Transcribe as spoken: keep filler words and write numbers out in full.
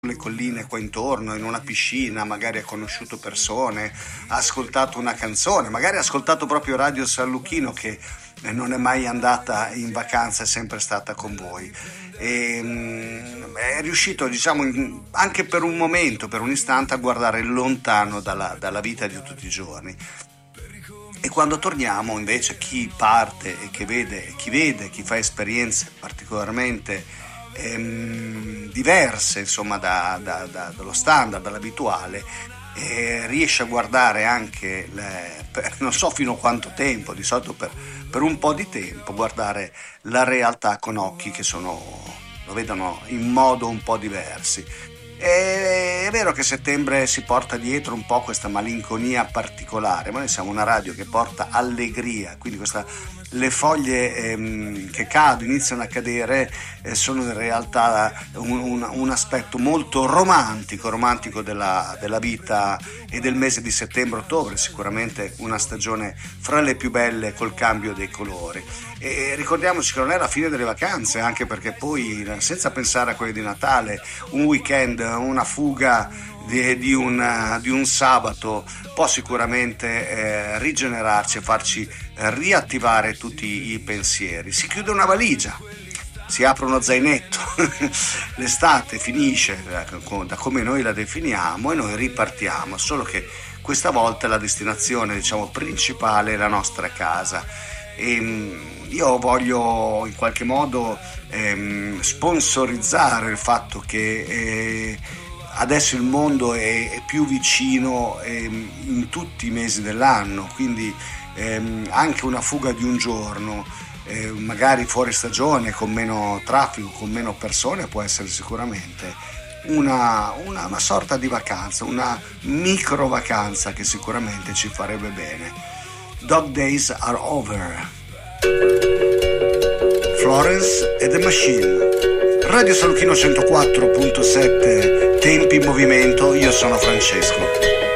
le colline qua intorno, in una piscina, magari ha conosciuto persone, ha ascoltato una canzone, magari ha ascoltato proprio Radio San Lucchino, che non è mai andata in vacanza, è sempre stata con voi. E, mh, è riuscito, diciamo, in, anche per un momento, per un istante, a guardare lontano dalla, dalla vita di tutti i giorni. E quando torniamo, invece, chi parte e che vede, chi vede, chi fa esperienze particolarmente ehm, diverse, insomma, da, da, da, dallo standard, dall'abituale, e riesce a guardare anche, le, per, non so fino a quanto tempo, di solito per, per un po' di tempo, guardare la realtà con occhi che sono, lo vedono in modo un po' diversi. E è vero che settembre si porta dietro un po' questa malinconia particolare, ma noi siamo una radio che porta allegria, quindi questa, le foglie ehm, che cadono, iniziano a cadere, eh, sono in realtà un, un, un aspetto molto romantico, romantico della, della vita e del mese di settembre-ottobre, sicuramente una stagione fra le più belle col cambio dei colori. E ricordiamoci che non è la fine delle vacanze, anche perché poi, senza pensare a quelle di Natale, un weekend, una fuga di, di, un, di un sabato può sicuramente eh, rigenerarci e farci riattivare tutti i pensieri. Si chiude una valigia, si apre uno zainetto, l'estate finisce da come noi la definiamo e noi ripartiamo, solo che questa volta la destinazione, diciamo, principale è la nostra casa. E io voglio in qualche modo ehm, sponsorizzare il fatto che eh, adesso il mondo è, è più vicino ehm, in tutti i mesi dell'anno, quindi ehm, anche una fuga di un giorno, eh, magari fuori stagione, con meno traffico, con meno persone, può essere sicuramente una, una, una sorta di vacanza, una micro vacanza che sicuramente ci farebbe bene. Dog Days Are Over. Florence e The Machine. Radio San Lucchino centoquattro virgola sette, Tempi in movimento. Io sono Francesco.